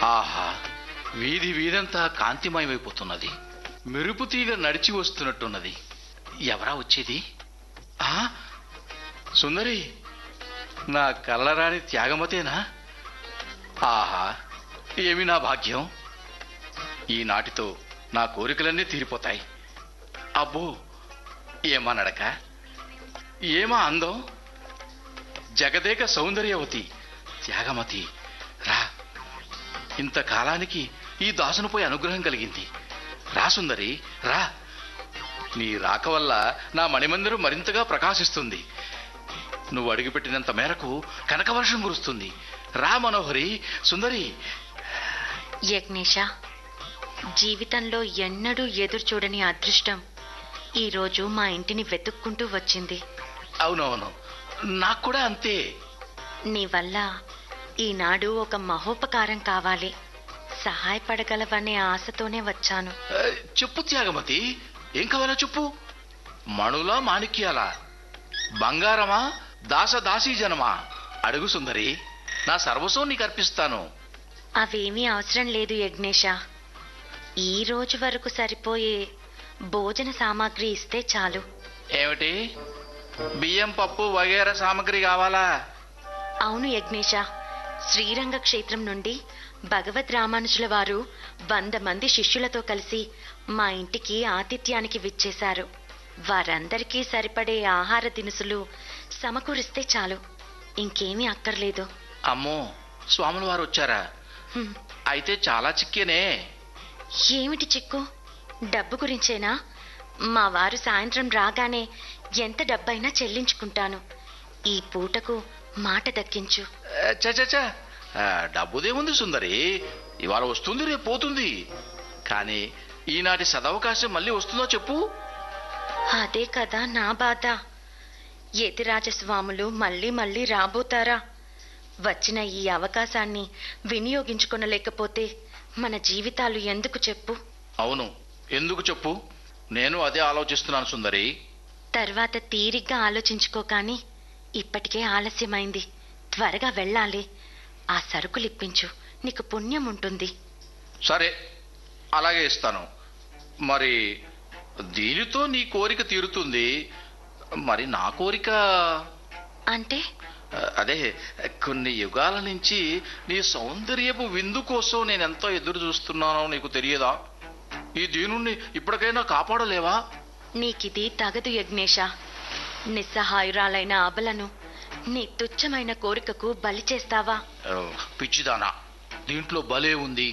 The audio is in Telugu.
ఆహా, వీధి వీధంతా కాంతిమయమైపోతున్నది. మెరుపు తీగ నడిచి వస్తున్నట్టున్నది. ఎవరా వచ్చేది? ఆ సుందరి, నా కళ్ళరాని త్యాగమతేనా? ఆహా, ఏమి నా భాగ్యం! ఈనాటితో నా కోరికలన్నీ తీరిపోతాయి. అబ్బో, ఏమా నడక, ఏమా అందం! జగదేక సౌందర్యవతి, త్యాగమతి, రా. ఇంతకాలానికి ఈ దాసునిపై అనుగ్రహం కలిగింది. రా సుందరి, రా. నీ రాక వల్ల నా మణిమందిరం మరింతగా ప్రకాశిస్తుంది. నువ్వు అడుగుపెట్టినంత మేరకు కనకవర్షం కురుస్తుంది. రా మనోహరి, సుందరి. యజ్ఞేశ, జీవితంలో ఎన్నడూ ఎదురు చూడని అదృష్టం ఈరోజు మా ఇంటిని వెతుక్కుంటూ వచ్చింది. అవునవును, నాకు కూడా అంతే. నీ వల్ల ఈనాడు ఒక మహోపకారం కావాలి, సహాయపడగలవనే ఆశతోనే వచ్చాను. చెప్పు త్యాగమతి, ఏం కావాలో చెప్పు. మణులా, మాణిక్యాలా, బంగారమా, దాసదాసీ జనమా? అడుగు సుందరి, నా సర్వస్వం నీకు అర్పిస్తాను. అవేమీ అవసరం లేదు యజ్ఞేశ. ఈ రోజు వరకు సరిపోయే భోజన సామాగ్రి ఇస్తే చాలు. ఏమిటి, బియ్యం, పప్పు వగైరా సామాగ్రి కావాలా? అవును యజ్ఞేశ, శ్రీరంగ క్షేత్రం నుండి భగవద్ రామానుజుల వారు 100 మంది శిష్యులతో కలిసి మా ఇంటికి ఆతిథ్యానికి విచ్చేశారు. వారందరికీ సరిపడే ఆహార దినుసులు సమకూరిస్తే చాలు, ఇంకేమీ అక్కర్లేదు. అమ్మో, స్వాముల వారు వచ్చారా? అయితే చాలా చిక్కేనే. ఏమిటి చిక్కు? డబ్బు గురించేనా? మా వారు సాయంత్రం రాగానే ఎంత డబ్బైనా చెల్లించుకుంటాను. ఈ పూటకు మాట దక్కించు. చచ, డబ్బుదేముంది సుందరి, ఇవాళ వస్తుంది, రేపు పోతుంది. కానీ ఈనాటి సదవకాశం మళ్ళీ వస్తుందో చెప్పు. అదే కదా నా బాధ. యతిరాజస్వాములు మళ్ళీ మళ్ళీ రాబోతారా? వచ్చిన ఈ అవకాశాన్ని వినియోగించుకొనలేకపోతే మన జీవితాలు ఎందుకు చెప్పు? అవును, ఎందుకు చెప్పు? నేను అదే ఆలోచిస్తున్నాను సుందరి. తర్వాత తీరిగ్గా ఆలోచించుకో, కానీ ఇప్పటికే ఆలస్యమైంది. త్వరగా వెళ్ళాలి. ఆ సరుకులిప్పించు, నీకు పుణ్యం ఉంటుంది. సరే, అలాగే ఇస్తాను. మరి దీనితో నీ కోరిక తీరుతుంది. మరి నా కోరిక అంటే? అదే, కొన్ని యుగాల నుంచి నీ సౌందర్యపు విందు కోసం నేనెంతో ఎదురు చూస్తున్నానో నీకు తెలియదా? ఈ దీనుణ్ణి ఇప్పటికైనా కాపాడలేవా? నీకిది తగదు యజ్ఞేశ. నిస్సహాయురాలైన అబలను నీ తుచ్చమైన కోరికకు బలి చేస్తావా? పిచ్చిదానా, దీంట్లో బలే ఉంది.